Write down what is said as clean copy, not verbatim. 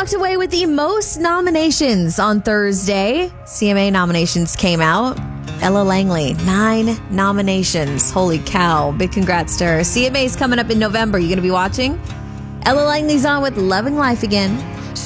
walked away with the most nominations on Thursday. CMA nominations came out. Ella Langley, 9 nominations. Holy cow. Big congrats to her. CMA's coming up in November. You going to be watching? Ella Langley's on with Loving Life Again.